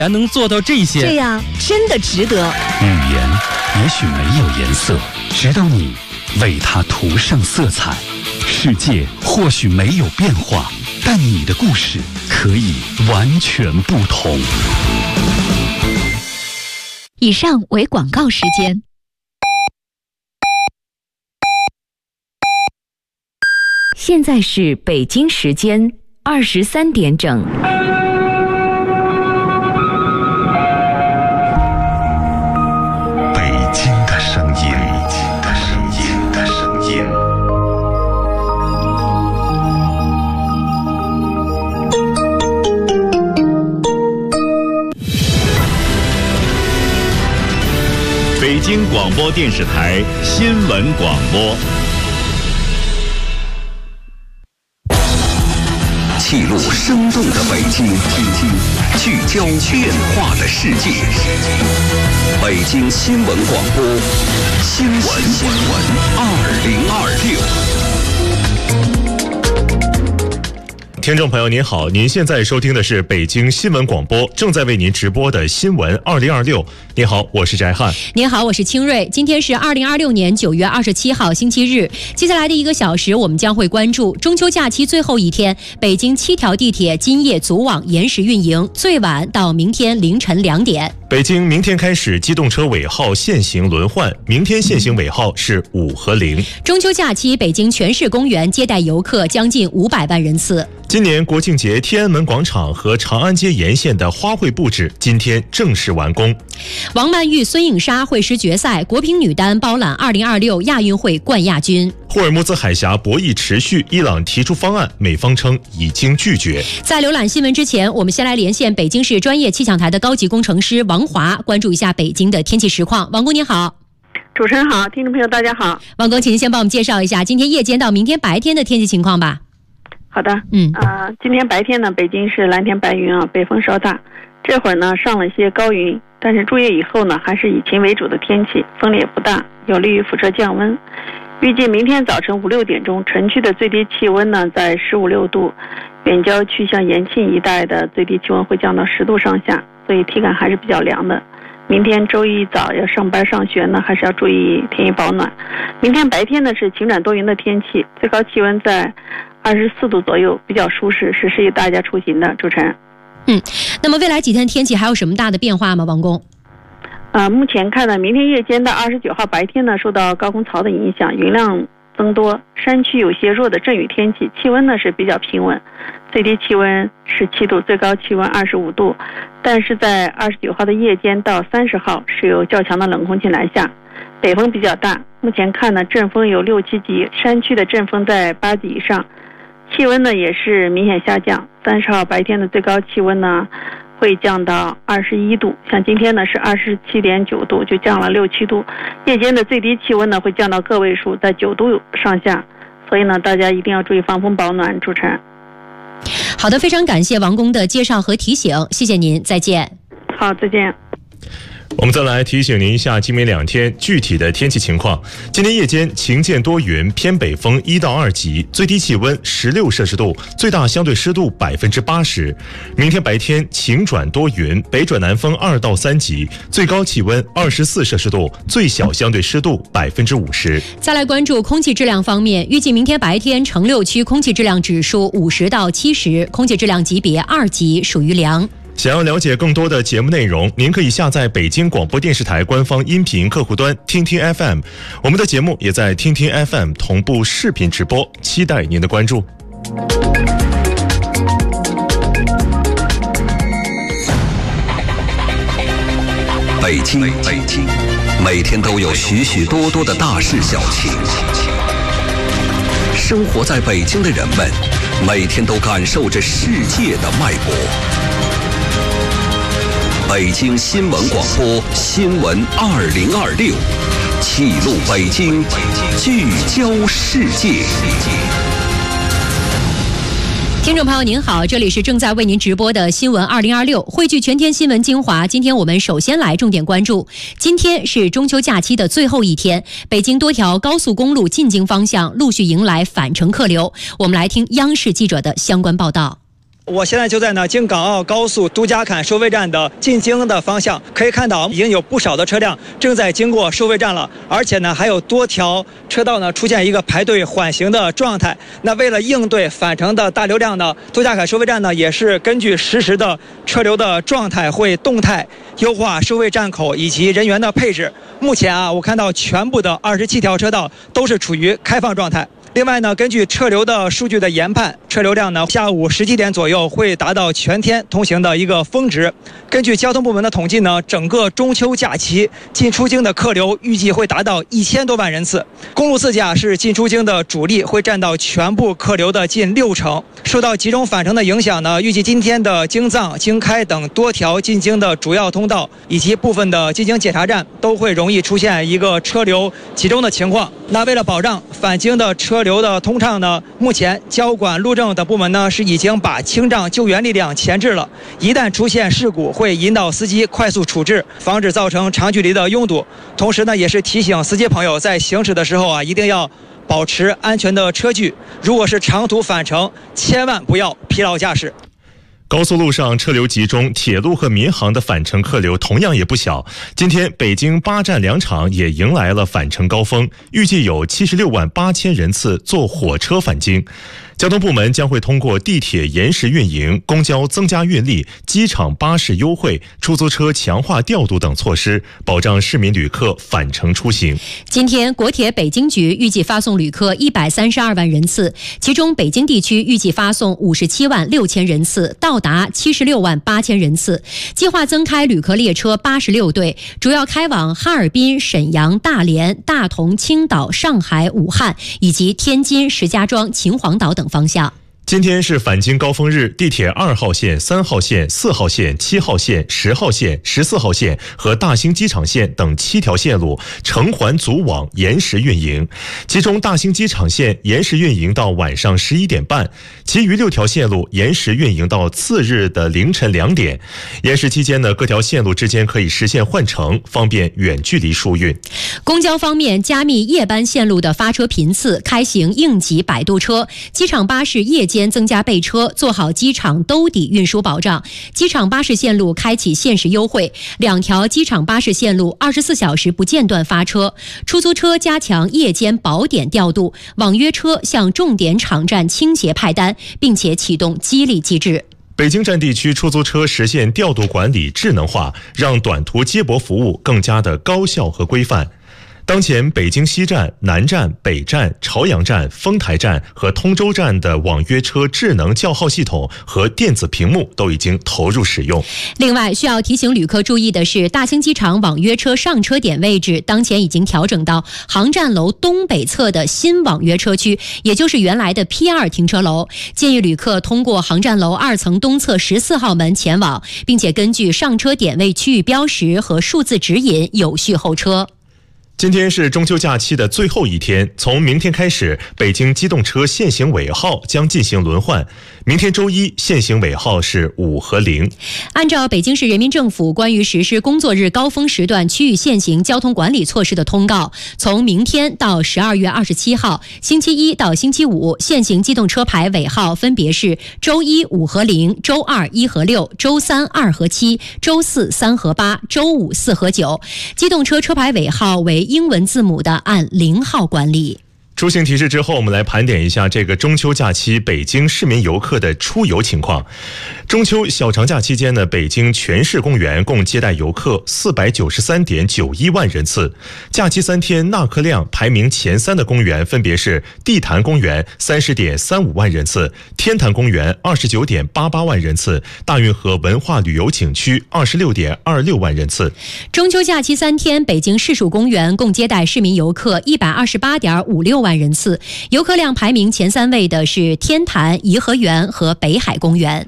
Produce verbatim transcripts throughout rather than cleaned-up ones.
还能做到这些， 这样真的值得。 语言也许没有颜色，直到你为它涂上色彩。世界或许没有变化，但你的故事可以完全不同。 以上为广告时间。现在是北京时间二十三点整。 北京的声音，北京的声音的声音。 北京广播电视台新闻广播。 记录生动的北京，聚焦变化的世界。北京新闻广播，新闻二零二六。听众朋友您好，您现在收听的是北京新闻广播，正在为您直播的新闻二零二六。您好，我是翟汉。 您好，我是清瑞。今天是二零二六年九月二十七号星期日。接下来的一个小时，我们将会关注中秋假期最后一天，北京七条地铁今夜组网延时运营，最晚到明天凌晨两点。 北京明天开始机动车尾号限行轮换，明天限行尾号是五和零。 中秋假期，北京全市公园接待游客将近五百万人次。 今年国庆节天安门广场和长安街沿线的花卉布置今天正式完工。 王曼玉、孙颖莎会师决赛，国乒女单包揽二零二六亚运会冠亚军。 霍尔木兹海峡博弈持续，伊朗提出方案，美方称已经拒绝。 在浏览新闻之前，我们先来连线北京市专业气象台的高级工程师王华，关注一下北京的天气实况。王工您好。 主持人好，听众朋友大家好。 王工，请您先帮我们介绍一下今天夜间到明天白天的天气情况吧。 好的， 嗯， 呃，今天白天呢，北京是蓝天白云啊，北风稍大，这会儿呢上了一些高云，但是入夜以后呢，还是以晴为主的天气，风力也不大，有利于辐射降温。预计明天早晨五六点钟，城区的最低气温呢在十五六度，远郊区像延庆一带的最低气温会降到十度上下，所以体感还是比较凉的。明天周一早要上班上学呢，还是要注意添衣保暖。明天白天呢是晴转多云的天气，最高气温在二十四度左右，比较舒适，是适宜大家出行的。主持人， 嗯，那么未来几天天气还有什么大的变化吗？王工？ 呃，目前看呢，明天夜间到二十九号白天呢，受到高空槽的影响，云量增多，山区有些弱的阵雨天气，气温呢是比较平稳，最低气温十七度，最高气温二十五度。但是在二十九号的夜间到三十号是有较强的冷空气南下，北风比较大，目前看呢阵风有六七级，山区的阵风在八级以上，气温呢也是明显下降。三十号白天的最高气温呢会降到二十一度，像今天呢是二十七点九度，就降了六七度。夜间的最低气温呢会降到个位数，在九度上下，所以呢大家一定要注意防风保暖。主持人， 好的，非常感谢王工的介绍和提醒，谢谢您，再见。 好，再见。 我们再来提醒您一下今明两天具体的天气情况。今天夜间晴间多云，偏北风一到二级，最低气温十六摄氏度，最大相对湿度百分之八十。明天白天晴转多云，北转南风二到三级，最高气温二十四摄氏度，最小相对湿度百分之五十。 再来关注空气质量方面，预计明天白天城六区空气质量指数五十到七十，空气质量级别二级，属于良。 想要了解更多的节目内容，您可以下载北京广播电视台官方音频客户端听听 F M， 我们的节目也在听听 F M 同步视频直播，期待您的关注。 北京，北京，每天都有许许多多的大事小情。生活在北京的人们，每天都感受着世界的脉搏。北京新闻广播，新闻二零二六，记录北京，聚焦世界。 听众朋友您好，这里是正在为您直播的新闻二零二六，汇聚全天新闻精华。今天我们首先来重点关注，今天是中秋假期的最后一天，北京多条高速公路进京方向陆续迎来返程客流。我们来听央视记者的相关报道。 我现在就在呢京港澳高速都家坎收费站的进京的方向，可以看到已经有不少的车辆正在经过收费站了，而且呢还有多条车道呢出现一个排队缓行的状态。那为了应对返程的大流量呢，都家坎收费站呢也是根据实时的车流的状态，会动态优化收费站口以及人员的配置。目前啊，我看到全部的二十七条车道都是处于开放状态。另外呢，根据车流的数据的研判，车流量呢下午十七点左右会达到全天通行的一个峰值。根据交通部门的统计呢，整个中秋假期进出京的客流预计会达到一千多万人次。公路自驾是进出京的主力，会占到全部客流的近六成。受到集中返程的影响呢，预计今天的京藏、京开等多条进京的主要通道以及部分的进京检查站都会容易出现一个车流集中的情况。那为了保障返京的车流的通畅呢，目前交管、路政等部门呢是已经把清障救援力量前置了，一旦出现事故会引导司机快速处置，防止造成长距离的拥堵。同时呢，也是提醒司机朋友在行驶的时候啊，一定要保持安全的车距，如果是长途返程，千万不要疲劳驾驶。 高速路上车流集中，铁路和民航的返程客流同样也不小。今天北京八站两场也迎来了返程高峰，预计有七十六万八千人次坐火车返京。交通部门将会通过地铁延时运营、公交增加运力、机场巴士优惠、出租车强化调度等措施，保障市民旅客返程出行。 今天，国铁北京局预计发送旅客一百三十二万人次，其中北京地区预计发送五十七万六千人次，到达七十六万八千人次。计划增开旅客列车八十六对，主要开往哈尔滨、沈阳、大连、大同、青岛、上海、武汉以及天津、石家庄、秦皇岛等方向。 今天是返京高峰日，地铁二号线、三号线、四号线、七号线、十号线、十四号线和大兴机场线等七条线路承环组网延时运营，其中大兴机场线延时运营到晚上十一点半，其余六条线路延时运营到次日的凌晨两点。延时期间呢，各条线路之间可以实现换乘，方便远距离疏运。 公交方面，加密夜班线路的发车频次，开行应急摆渡车，机场巴士夜间增加备车，做好机场兜底运输保障。机场巴士线路开启限时优惠，两条机场巴士线路二十四小时不间断发车。出租车加强夜间保点调度，网约车向重点场站倾斜派单，并且启动激励机制。 北京站地区出租车实现调度管理智能化，让短途接驳服务更加的高效和规范。当前北京西站、南站、北站、朝阳站、丰台站和通州站的网约车智能叫号系统和电子屏幕都已经投入使用。 另外，需要提醒旅客注意的是，大兴机场网约车上车点位置当前已经调整到航站楼东北侧的新网约车区，也就是原来的 P 二 停车楼。建议旅客通过航站楼二层东侧十四号门前往，并且根据上车点位区域标识和数字指引有序候车。 今天是中秋假期的最后一天，从明天开始，北京机动车限行尾号将进行轮换。明天周一限行尾号是五和零。 按照北京市人民政府关于实施工作日高峰时段区域限行交通管理措施的通告，从明天到十二月二十七号，星期一到星期五，限行机动车牌尾号分别是周一五和零、周二一和六、周三二和七、周四三和八、周五四和九。机动车车牌尾号为英文字母的按零号管理。 出行提示之后，我们来盘点一下这个中秋假期北京市民游客的出游情况。中秋小长假期间呢，北京全市公园共接待游客四百九十三点九一万人次。假期三天纳客量排名前三的公园分别是地坛公园三十点三五万人次，天坛公园二十九点八八万人次，大运河文化旅游景区二十六点二六万人次。 中秋假期三天，北京市属公园共接待市民游客一百二十八点五六万人次，游客量排名前三位的是天坛、颐和园和北海公园。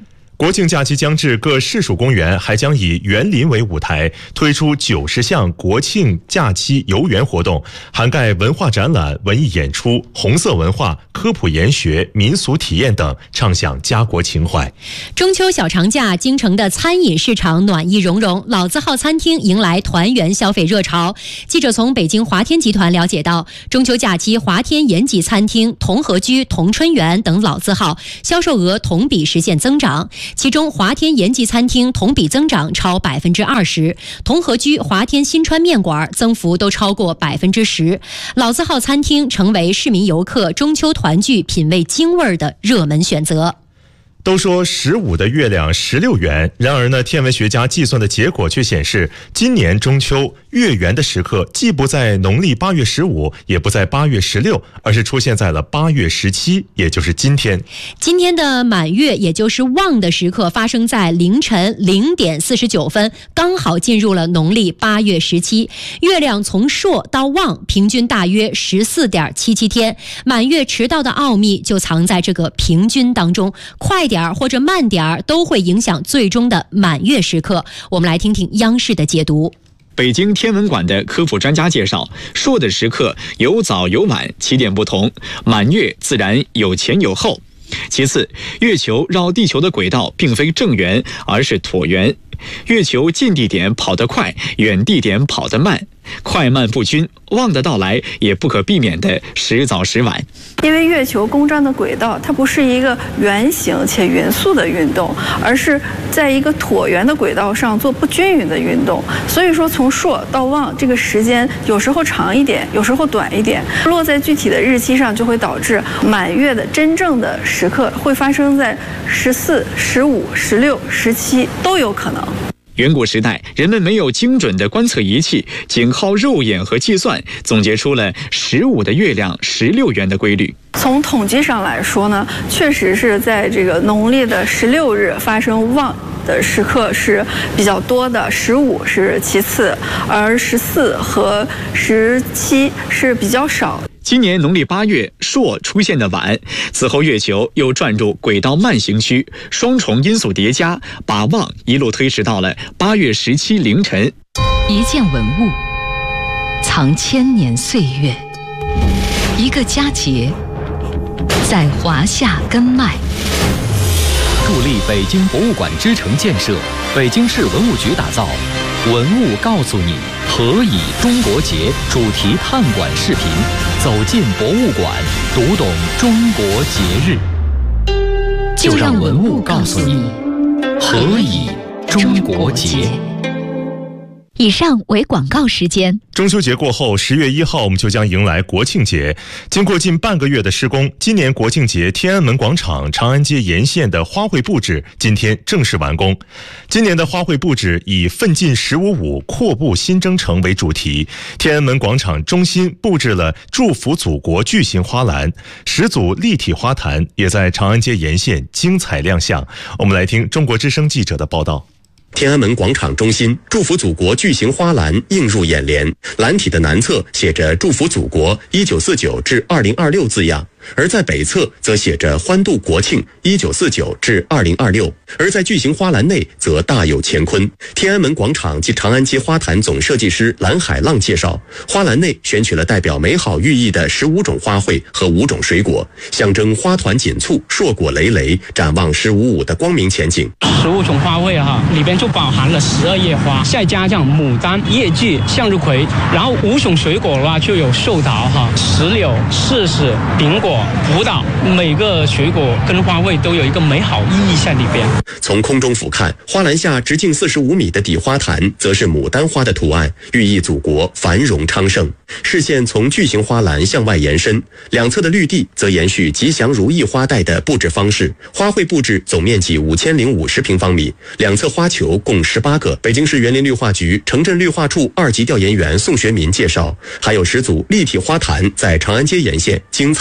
国庆假期将至，各市属公园还将以园林为舞台，推出九十项国庆假期游园活动，涵盖文化展览、文艺演出、红色文化、科普研学、民俗体验等，畅享家国情怀。 中秋小长假，京城的餐饮市场暖意融融，老字号餐厅迎来团圆消费热潮。记者从北京华天集团了解到，中秋假期华天延吉餐厅、同和居、同春园等老字号销售额同比实现增长。其中华天延吉餐厅同比增长超百分之二十，同和居、华天新川面馆增幅都超过百分之十。老字号餐厅成为市民游客中秋团聚品味京味的热门选择。 都说十五的月亮十六圆，然而呢，天文学家计算的结果却显示，今年中秋月圆的时刻既不在农历八月十五，也不在八月十六，而是出现在了八月十七，也就是今天。 今天的满月，也就是望的时刻，发生在凌晨零点四十九分，刚好进入了农历八月十七。月亮从朔到望，平均大约十四点七七天。满月迟到的奥秘就藏在这个平均当中，快点或者慢点都会影响最终的满月时刻。我们来听听央视的解读。 北京天文馆的科普专家介绍，朔的时刻有早有晚，起点不同，满月自然有前有后。其次，月球绕地球的轨道并非正圆，而是椭圆。月球近地点跑得快，远地点跑得慢，快慢不均，望的到来也不可避免的时早时晚。 因为月球公转的轨道，它不是一个圆形且匀速的运动，而是在一个椭圆的轨道上做不均匀的运动。所以说，从朔到望这个时间有时候长一点，有时候短一点，落在具体的日期上，就会导致满月的真正的时刻会发生在十四、十五、十六、十七都有可能。 远古时代，人们没有精准的观测仪器，仅靠肉眼和计算，总结出了十五的月亮十六圆的规律。 从统计上来说呢，确实是在这个农历的十六日发生望的时刻是比较多的，十五是其次，而十四和十七是比较少。 今年农历八月，朔出现的晚，此后月球又转入轨道慢行区，双重因素叠加，把望一路推迟到了八月十七凌晨。 一件文物，藏千年岁月；一个佳节，在华夏根脉。 助力北京博物馆之城建设，北京市文物局打造《文物告诉你何以中国节》主题探馆视频，走进博物馆，读懂中国节日。 就让文物告诉你何以中国节。 以上为广告时间。 中秋节过后，十月一号我们就将迎来国庆节。经过近半个月的施工，今年国庆节天安门广场、长安街沿线的花卉布置今天正式完工。今年的花卉布置以奋进十五五，阔步新征程为主题。天安门广场中心布置了祝福祖国巨型花篮，十组立体花坛也在长安街沿线精彩亮相。我们来听中国之声记者的报道。 天安门广场中心祝福祖国巨型花篮映入眼帘，篮体的南侧写着祝福祖国一九四九至二零二六字样，而在北侧则写着欢度国庆一九四九至二零二六，而在巨型花篮内则大有乾坤。天安门广场及长安街花坛总设计师蓝海浪介绍，花篮内选取了代表美好寓意的十五种花卉和五种水果，象征花团锦簇、硕果累累，展望十五五的光明前景。 十五种花卉哈，里边就包含了十二叶花，再加上牡丹、叶菊、向日葵，然后五种水果的话就有寿桃哈、石榴、柿子、苹果、葡萄，每个水果跟花卉都有一个美好意义在里边。 从空中俯瞰，花篮下直径四十五米的底花坛，则是牡丹花的图案，寓意祖国繁荣昌盛。视线从巨型花篮向外延伸，两侧的绿地则延续吉祥如意花带的布置方式。花卉布置总面积五千零五十平方米，两侧花球共十八个。北京市园林绿化局城镇绿化处二级调研员宋学民介绍，还有十组立体花坛在长安街沿线精彩亮相。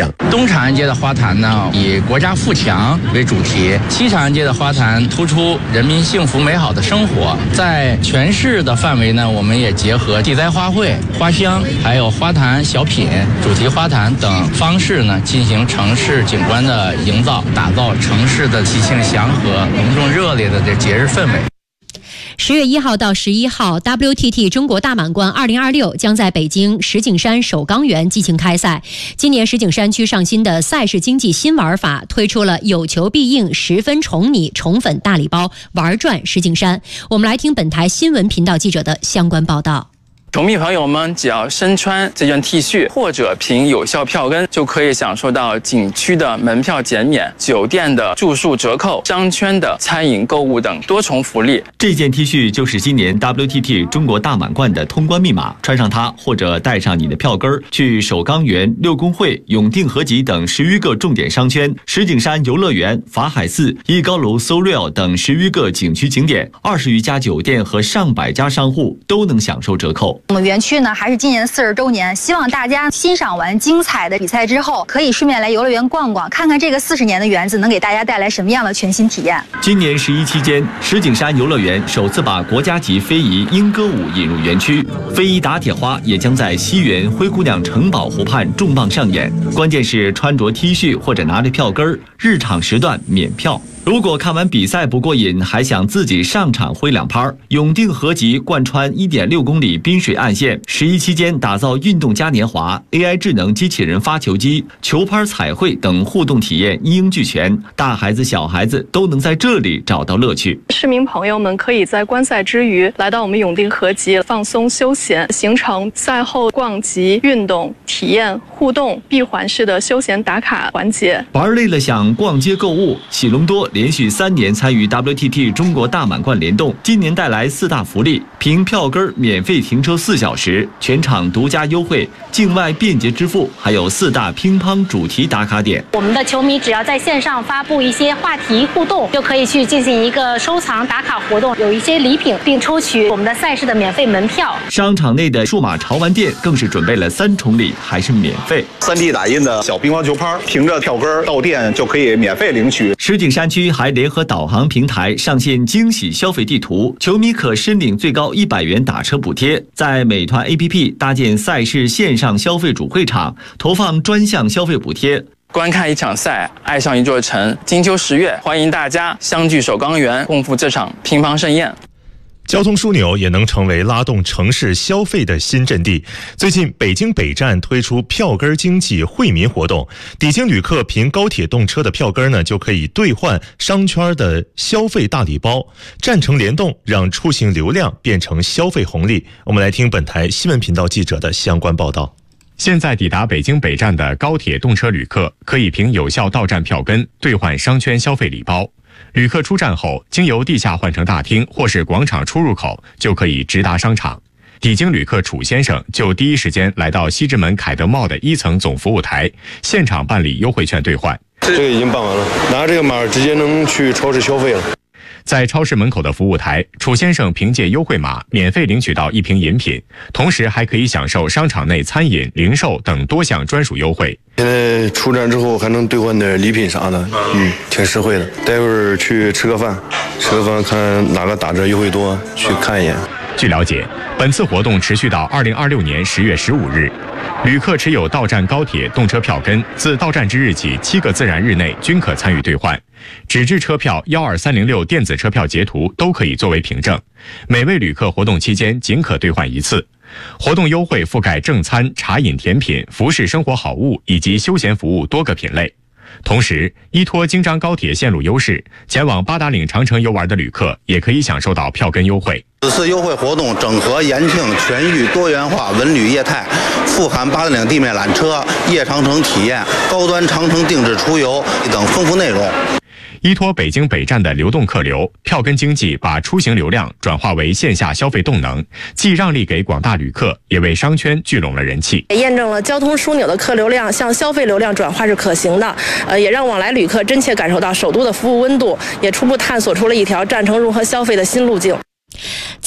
象。 东长安街的花坛呢，以国家富强为主题；西长安街的花坛突出人民幸福美好的生活。在全市的范围呢，我们也结合地栽花卉、花香，还有花坛小品、主题花坛等方式呢，进行城市景观的营造，打造城市的喜庆祥和、隆重热烈的这节日氛围。 十月一号到十一号 ，W T T 中国大满贯二零二六将在北京石景山首钢园激情开赛。今年石景山区上新的赛事经济新玩法，推出了有求必应、十分宠你宠粉大礼包，玩转石景山。我们来听本台新闻频道记者的相关报道。 球迷朋友们只要身穿这件 T 恤或者凭有效票根，就可以享受到景区的门票减免、酒店的住宿折扣、商圈的餐饮购物等多重福利。 这件 T 恤就是今年 W T T 中国大满贯的通关密码，穿上它或者带上你的票根，去首钢园、六公会、永定合集等十余个重点商圈、石景山游乐园、法海寺、艺高楼 SoReal 等十余个景区景点，二十余家酒店和上百家商户都能享受折扣。 我们园区呢还是今年四十周年，希望大家欣赏完精彩的比赛之后，可以顺便来游乐园逛逛，看看这个四十年的园子能给大家带来什么样的全新体验。 今年十一期间，石景山游乐园首次把国家级非遗莺歌舞引入园区，非遗打铁花也将在西园灰姑娘城堡湖畔重磅上演。关键是穿着 T 恤或者拿着票根，日场时段免票。如果看完比赛不过瘾，还想自己上场挥两拍，永定合集贯穿 一点六公里滨水岸线，十一期间打造运动嘉年华、A I 智能机器人发球机、球拍彩绘等互动体验一应俱全，大孩子小孩子都能在这里找到乐趣。 市民朋友们可以在观赛之余来到我们永定合集放松休闲，形成赛后逛集、运动、体验、互动闭环式的休闲打卡环节。 玩累了想逛街购物，喜隆多连续三年参与 W T T 中国大满贯联动，今年带来四大福利：凭票根免费停车四小时，全场独家优惠，境外便捷支付，还有四大乒乓主题打卡点。 我们的球迷只要在线上发布一些话题互动，就可以去进行一个收藏打卡活动，有一些礼品，并抽取我们的赛事的免费门票。 商场内的数码潮玩店更是准备了三重礼，还是免费。 三 D 打印的小乒乓球拍，凭着票根到店就可以免费领取。 石景山区还联合导航平台上线惊喜消费地图，球迷可申领最高一百元打车补贴。在美团 A P P 搭建赛事线上消费主会场，投放专项消费补贴。 观看一场赛，爱上一座城。金秋十月，欢迎大家相聚首钢园，共赴这场乒乓盛宴。 交通枢纽也能成为拉动城市消费的新阵地。最近，北京北站推出票根经济惠民活动，抵京旅客凭高铁动车的票根呢，就可以兑换商圈的消费大礼包。站城联动，让出行流量变成消费红利。我们来听本台新闻频道记者的相关报道。现在抵达北京北站的高铁动车旅客，可以凭有效到站票根兑换商圈消费礼包。旅客出站后，经由地下换乘大厅或是广场出入口，就可以直达商场。抵京旅客楚先生就第一时间来到西直门凯德茂的一层总服务台，现场办理优惠券兑换。 这个已经办完了，拿这个码直接能去超市消费了。 在超市门口的服务台，楚先生凭借优惠码免费领取到一瓶饮品，同时还可以享受商场内餐饮、零售等多项专属优惠。 现在出站之后还能兑换点礼品啥的，嗯，挺实惠的。待会儿去吃个饭，吃个饭看哪个打折优惠多，去看一眼。 据了解，本次活动持续到二零二六年十月十五日。旅客持有到站高铁动车票根，自到站之日起七个自然日内均可参与兑换。纸质车票、一二三零六电子车票截图都可以作为凭证。每位旅客活动期间仅可兑换一次。活动优惠覆盖正餐、茶饮、甜品、服饰生活好物以及休闲服务多个品类。同时，依托京张高铁线路优势，前往八达岭长城游玩的旅客也可以享受到票根优惠。 此次优惠活动整合延庆全域多元化文旅业态，富含八达岭地面缆车、夜长城体验、高端长城定制出游等丰富内容。 依托北京北站的流动客流，票根经济把出行流量转化为线下消费动能，既让利给广大旅客，也为商圈聚拢了人气。 也验证了交通枢纽的客流量向消费流量转化是可行的，呃，也让往来旅客真切感受到首都的服务温度，也初步探索出了一条站城如何消费的新路径。 在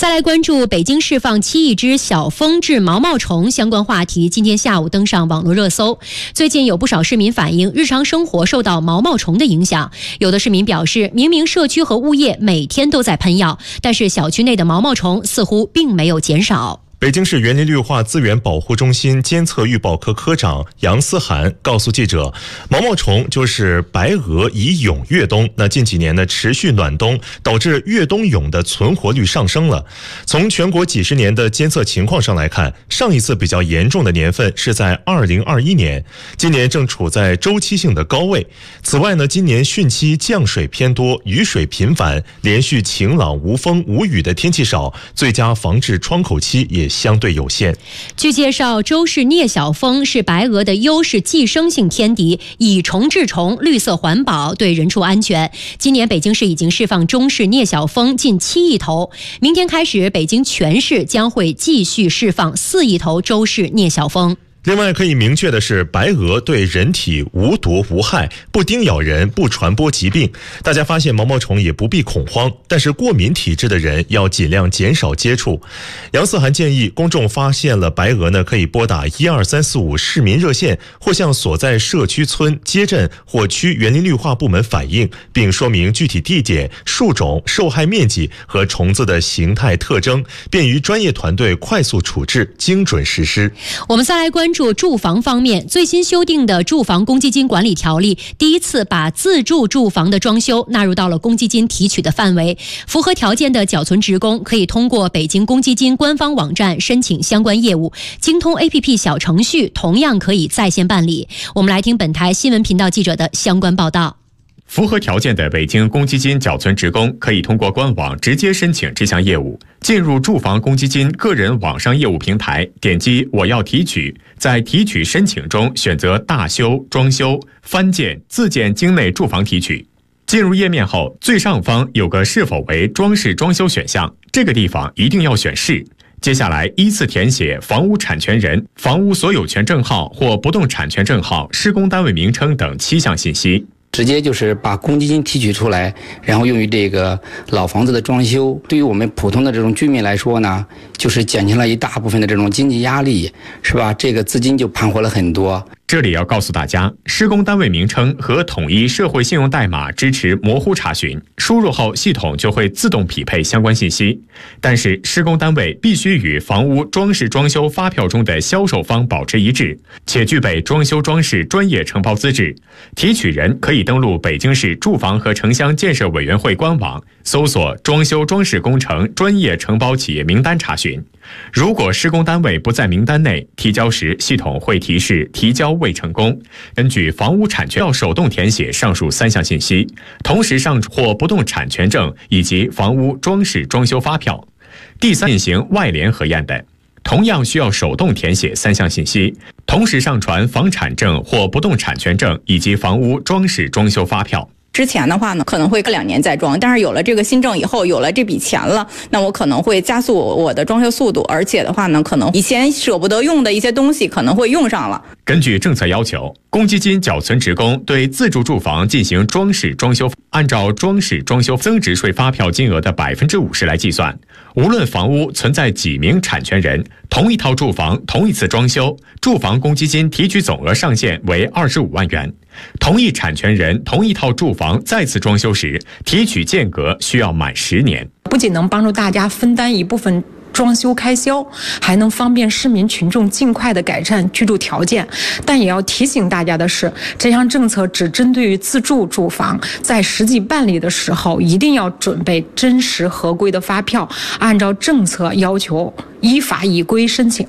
再来关注北京释放七亿只小蜂治毛毛虫相关话题，今天下午登上网络热搜。最近有不少市民反映，日常生活受到毛毛虫的影响。有的市民表示，明明社区和物业每天都在喷药，但是小区内的毛毛虫似乎并没有减少。 北京市园林绿化资源保护中心监测预报科科长杨思涵告诉记者，毛毛虫就是白蛾蚁蛹越冬，那近几年呢持续暖冬，导致越冬蛹的存活率上升了。从全国几十年的监测情况上来看，上一次比较严重的年份是在二零二一年，今年正处在周期性的高位。此外呢，今年汛期降水偏多，雨水频繁，连续晴朗无风无雨的天气少，最佳防治窗口期也相对有限。 据介绍，周氏镍小蜂是白蛾的优势寄生性天敌，以虫治虫，绿色环保，对人畜安全。今年北京市已经释放中式镍小蜂近七亿头，明天开始，北京全市将会继续释放四亿头周氏镍小蜂。 另外可以明确的是，白蛾对人体无毒无害，不叮咬人，不传播疾病。大家发现毛毛虫也不必恐慌，但是过敏体质的人要尽量减少接触。杨思涵建议公众发现了白蛾呢，可以拨打一二三四五市民热线，或向所在社区村、街镇或区园林绿化部门反映，并说明具体地点、树种、受害面积和虫子的形态特征，便于专业团队快速处置，精准实施。 我们再来关注注住房方面，最新修订的住房公积金管理条例第一次把自住住房的装修纳入到了公积金提取的范围。符合条件的缴存职工可以通过北京公积金官方网站申请相关业务，京通 A P P 小程序同样可以在线办理。我们来听本台新闻频道记者的相关报道。 符合条件的北京公积金缴存职工可以通过官网直接申请这项业务。进入住房公积金个人网上业务平台，点击我要提取，在提取申请中选择大修、装修、翻建、自建境内住房提取。进入页面后，最上方有个是否为装饰装修选项，这个地方一定要选是。接下来依次填写房屋产权人、房屋所有权证号或不动产权证号、施工单位名称等七项信息。 直接就是把公积金提取出来，然后用于这个老房子的装修。对于我们普通的这种居民来说呢，就是减轻了一大部分的这种经济压力，是吧？这个资金就盘活了很多。 这里要告诉大家，施工单位名称和统一社会信用代码支持模糊查询，输入后系统就会自动匹配相关信息。但是施工单位必须与房屋装饰装修发票中的销售方保持一致，且具备装修装饰专业承包资质。提取人可以登录北京市住房和城乡建设委员会官网，搜索装修装饰工程专业承包企业名单查询。如果施工单位不在名单内，提交时系统会提示提交未成功。根据房屋产权要手动填写上述三项信息，同时上传或不动产权证以及房屋装饰装修发票。第三，进行外联核验的，同样需要手动填写三项信息，同时上传房产证或不动产权证以及房屋装饰装修发票。 之前的话呢，可能会隔两年再装，但是有了这个新政以后，有了这笔钱了，那我可能会加速我的装修速度，而且的话呢，可能以前舍不得用的一些东西可能会用上了。 根据政策要求，公积金缴存职工对自住住房进行装饰装修，按照装饰装修增值税发票金额的百分之五十来计算。无论房屋存在几名产权人，同一套住房同一次装修，住房公积金提取总额上限为二十五万元。同一产权人同一套住房再次装修时，提取间隔需要满十年。 不仅能帮助大家分担一部分装修开销，还能方便市民群众尽快的改善居住条件。但也要提醒大家的是，这项政策只针对于自住住房，在实际办理的时候，一定要准备真实合规的发票，按照政策要求依法依规申请。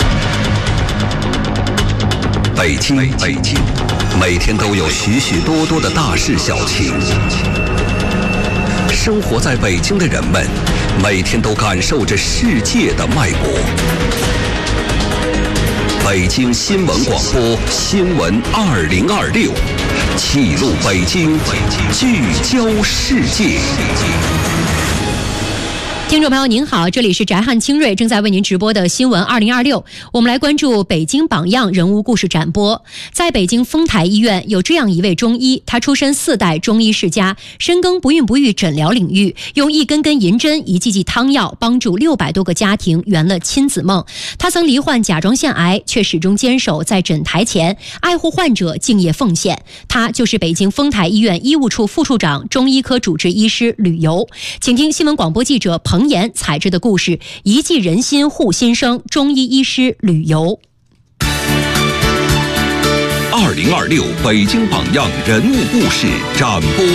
北京，北京，每天都有许许多多的大事小情。生活在北京的人们，每天都感受着世界的脉搏。北京新闻广播新闻二零二六，记录北京，聚焦世界。 听众朋友您好，这里是翟汉清瑞正在为您直播的新闻二零二六，我们来关注北京榜样人物故事展播。在北京丰台医院有这样一位中医，他出身四代中医世家，深耕不孕不育诊疗领域，用一根根银针一剂剂汤药帮助六百多个家庭圆了亲子梦。他曾罹患甲状腺癌，却始终坚守在诊台前，爱护患者，敬业奉献。他就是北京丰台医院医务处副处长、中医科主治医师吕游。请听新闻广播记者彭岩采制的故事，一剂人心护心生，中医医师吕游。 二零二六北京榜样人物故事展播。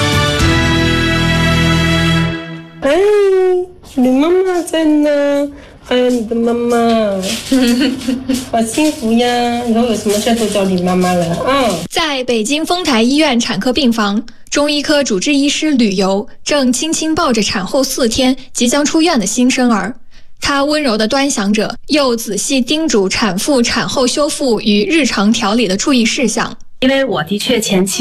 哎，吕妈妈在呢，还有你的妈妈，好幸福呀！以后有什么事都叫吕妈妈了啊。 在北京丰台医院产科病房，中医科主治医师吕游正轻轻抱着产后四天即将出院的新生儿，他温柔地端详着，又仔细叮嘱产妇产后修复与日常调理的注意事项。 因为我的确前期